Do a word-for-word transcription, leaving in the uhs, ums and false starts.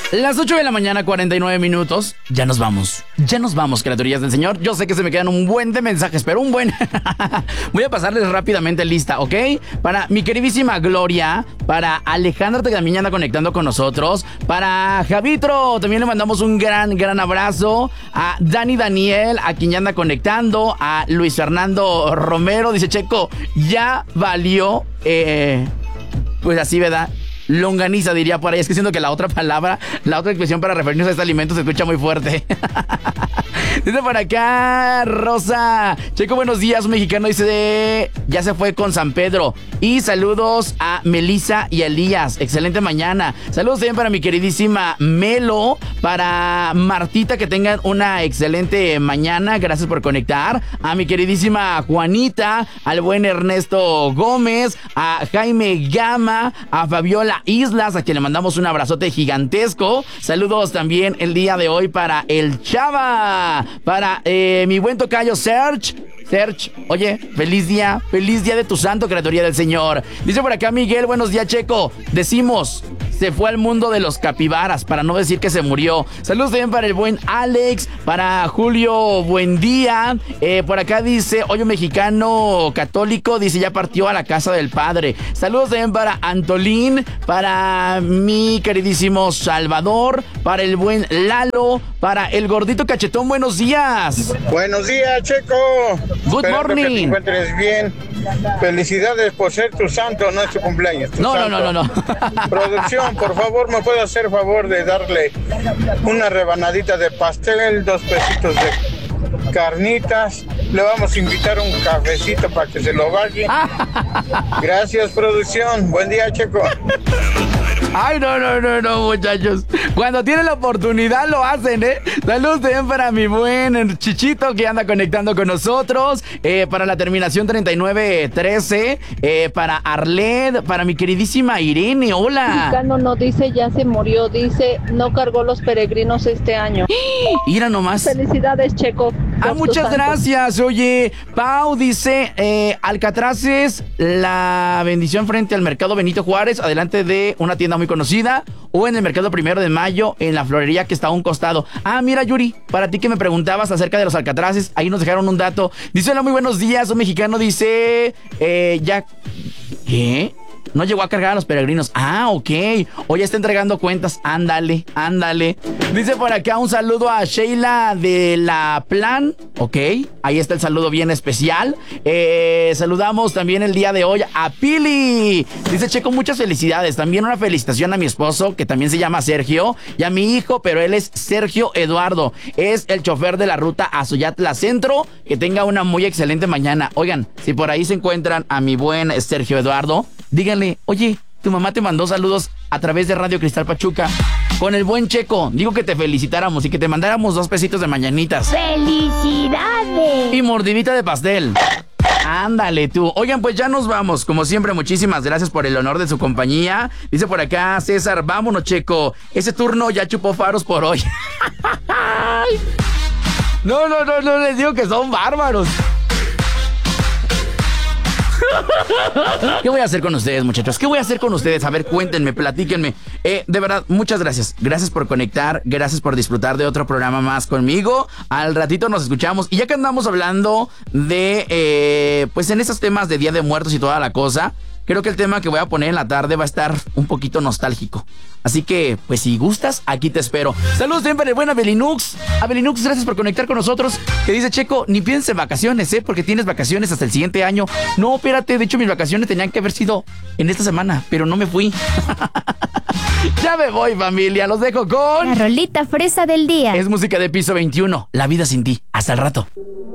Las ocho de la mañana, cuarenta y nueve minutos. Ya nos vamos. Ya nos vamos, criaturillas del Señor. Yo sé que se me quedan un buen de mensajes, pero un buen. Voy a pasarles rápidamente lista, ¿ok? Para mi queridísima Gloria, para Alejandra, que también anda conectando con nosotros, para Javitro, también le mandamos un gran, gran abrazo. A Dani Daniel, a quien ya anda conectando. A Luis Fernando Romero, dice Checo, ya valió, eh, pues así, ¿verdad? Longaniza, diría por ahí. Es que siento que la otra palabra, la otra expresión para referirnos a este alimento se escucha muy fuerte. Dice por acá Rosa Checo, buenos días, un mexicano dice, ya se fue con San Pedro. Y saludos a Melissa y a Elías, excelente mañana. Saludos también para mi queridísima Melo, para Martita, que tengan una excelente mañana, gracias por conectar. A mi queridísima Juanita, al buen Ernesto Gómez, a Jaime Gama, a Fabiola Islas, a quien le mandamos un abrazote gigantesco. Saludos también el día de hoy para el Chava, para eh, mi buen tocayo Serge. Serge, oye, feliz día, feliz día de tu santo, criatura del Señor. Dice por acá Miguel, buenos días, Checo. Decimos, se fue al mundo de los capibaras, para no decir que se murió. Saludos también para el buen Alex, para Julio, buen día. Eh, por acá dice, hoy un mexicano católico, dice, ya partió a la casa del Padre. Saludos también para Antolín, para mi queridísimo Salvador, para el buen Lalo, para el gordito cachetón, buenos días. Buenos días, Checo. Good Espero morning. que te encuentres bien. Felicidades por ser tu santo, no es tu cumpleaños. Tu no, santo. no, no, no, no. Producción, por favor, ¿me puede hacer favor de darle una rebanadita de pastel, dos pesitos de carnitas? Le vamos a invitar un cafecito para que se lo baje. Gracias, producción. Buen día, Checo. Ay, no, no, no, no, muchachos. Cuando tienen la oportunidad lo hacen, ¿eh? Saludos también para mi buen Chichito, que anda conectando con nosotros. Eh, para la terminación treinta y nueve trece. Eh, para Arled, para mi queridísima Irene, hola. Mexicano no dice ya se murió, dice no cargó los peregrinos este año. Mira nomás. Felicidades, Checo. Ah, muchas gracias. Oye, Pau dice, eh, Alcatraces, la bendición frente al mercado Benito Juárez, adelante de una tienda muy conocida, o en el mercado Primero de Mayo, en la florería que está a un costado. Ah, mira, Yuri, para ti que me preguntabas acerca de los alcatraces, ahí nos dejaron un dato. Dice, hola, muy buenos días, un mexicano dice, eh, ya... ¿Qué? No llegó a cargar a los peregrinos. Ah, ok. Hoy está entregando cuentas. Ándale, ándale. Dice por acá un saludo a Sheila de la Plan. Ok, ahí está el saludo bien especial. Eh, saludamos también el día de hoy a Pili. Dice Checo, muchas felicidades. También una felicitación a mi esposo, que también se llama Sergio, y a mi hijo, pero él es Sergio Eduardo. Es el chofer de la ruta Azoyatla Centro. Que tenga una muy excelente mañana. Oigan, si por ahí se encuentran a mi buen Sergio Eduardo, díganle, oye, tu mamá te mandó saludos a través de Radio Cristal Pachuca. Con el buen Checo, digo que te felicitáramos y que te mandáramos dos pesitos de mañanitas. ¡Felicidades! Y mordidita de pastel. Ándale tú. Oigan, pues ya nos vamos. Como siempre, muchísimas gracias por el honor de su compañía. Dice por acá César, vámonos, Checo. Ese turno ya chupó faros por hoy. No, no, no, no les digo que son bárbaros. ¿Qué voy a hacer con ustedes, muchachos? ¿Qué voy a hacer con ustedes? A ver, cuéntenme, platíquenme. Eh, de verdad, muchas gracias. Gracias por conectar, gracias por disfrutar de otro programa más conmigo. Al ratito nos escuchamos. Y ya que andamos hablando de, eh, pues en esos temas de Día de Muertos y toda la cosa, creo que el tema que voy a poner en la tarde va a estar un poquito nostálgico. Así que, pues si gustas, aquí te espero. Saludos también para el buen Abelinux. Abelinux, gracias por conectar con nosotros. Que dice, Checo, ni pienses en vacaciones, ¿eh? Porque tienes vacaciones hasta el siguiente año. No, espérate, de hecho mis vacaciones tenían que haber sido en esta semana, pero no me fui. Ya me voy, familia, los dejo con... La rolita fresa del día. Es música de Piso veintiuno, La vida sin ti. Hasta el rato.